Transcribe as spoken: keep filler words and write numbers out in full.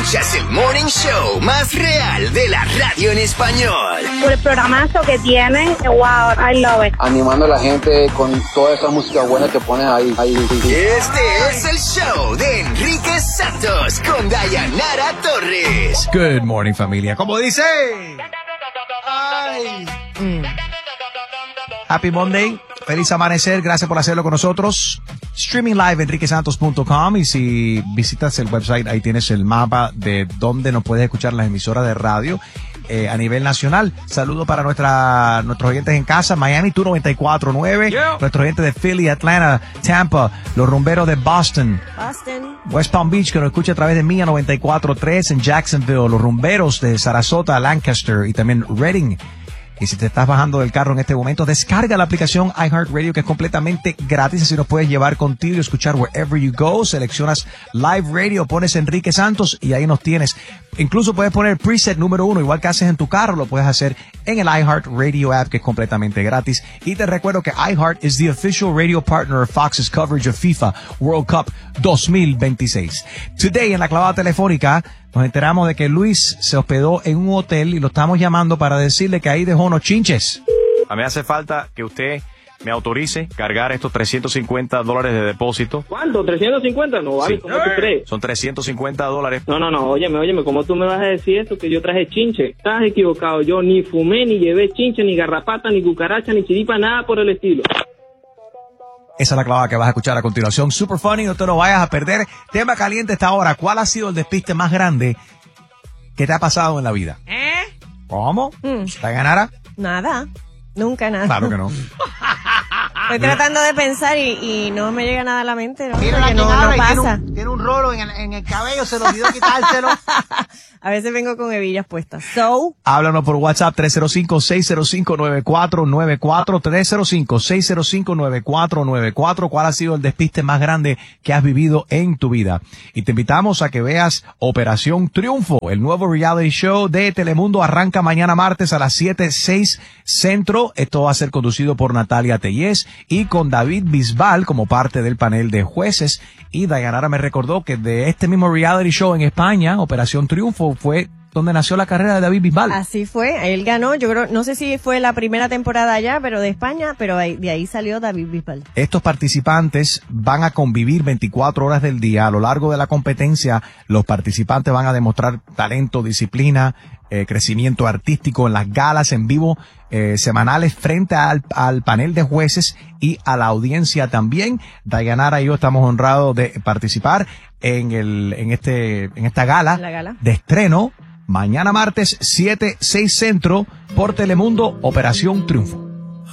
Escuchas el Morning Show más real de la radio en español. Por el programazo que tienen, wow, I love it. Animando a la gente con toda esa música buena que pones ahí. ahí. Este es el show de Enrique Santos con Dayanara Torres. Good morning, familia. ¿Cómo dice? Ay. Mm. Happy Monday. Feliz amanecer. Gracias por hacerlo con nosotros. Streaming live enrique santos punto com, y si visitas el website, ahí tienes el mapa de dónde nos puedes escuchar las emisoras de radio eh, a nivel nacional. Saludo para nuestra nuestros oyentes en casa. Miami, tú noventa y cuatro punto nueve. Yeah. Nuestros oyentes de Philly, Atlanta, Tampa, los rumberos de Boston. Boston. West Palm Beach, que nos escucha a través de Mía noventa y cuatro punto tres en Jacksonville. Los rumberos de Sarasota, Lancaster y también Reading. Y si te estás bajando del carro en este momento, descarga la aplicación iHeartRadio, que es completamente gratis. Así nos puedes llevar contigo y escuchar wherever you go. Seleccionas Live Radio, pones Enrique Santos y ahí nos tienes. Incluso puedes poner preset número uno, igual que haces en tu carro, lo puedes hacer en el iHeartRadio app, que es completamente gratis. Y te recuerdo que iHeart is the official radio partner of Fox's coverage of FIFA World Cup dos mil veintiséis. Today, en la clavada telefónica, nos enteramos de que Luis se hospedó en un hotel y lo estamos llamando para decirle que ahí dejó unos chinches. A mí me hace falta que usted me autorice cargar estos trescientos cincuenta dólares de depósito. ¿Cuánto? ¿trescientos cincuenta? No, vale, Sí. ¿cómo tú crees? Son trescientos cincuenta dólares. No, no, no, óyeme, óyeme, ¿cómo tú me vas a decir eso? Que yo traje chinche. Estás equivocado, yo ni fumé, ni llevé chinche, ni garrapata, ni cucaracha, ni chiripa, nada por el estilo. Esa es la clavada que vas a escuchar a continuación. Super funny, no te lo vayas a perder. Tema caliente esta hora. ¿Cuál ha sido el despiste más grande que te ha pasado en la vida? ¿Eh? ¿Cómo? Mm. ¿Te ganara? Nada. Nunca nada. Claro que no. Estoy tratando de pensar y, y no me llega nada a la mente. ¿No? Mira la Porque que no, habla no y tiene pasa. un, tiene un rolo en el, en el cabello, se lo olvidó quitárselo. A veces vengo con hebillas puestas. So, Háblanos por WhatsApp tres cero cinco, seis cero cinco, nueve cuatro nueve cuatro, tres cero cinco, seis cero cinco, nueve cuatro nueve cuatro. ¿Cuál ha sido el despiste más grande que has vivido en tu vida? Y te invitamos a que veas Operación Triunfo, el nuevo reality show de Telemundo. Arranca mañana martes a las siete, seis Centro. Esto va a ser conducido por Natalia Tellez y con David Bisbal como parte del panel de jueces. Y Dayanara me recordó que de este mismo reality show en España, Operación Triunfo, fue donde nació la carrera de David Bisbal. así fue. Él ganó. Yo creo, no sé si fue la primera temporada allá, pero de España, pero ahí, de ahí salió David Bisbal. Estos participantes van a convivir veinticuatro horas del día. A lo largo de la competencia, los participantes van a demostrar talento, disciplina, eh, crecimiento artístico en las galas en vivo eh, semanales frente al, al panel de jueces y a la audiencia también. Dayanara y yo estamos honrados de participar en el en este en esta gala, La gala. de estreno mañana martes siete, seis Centro por Telemundo, Operación Triunfo.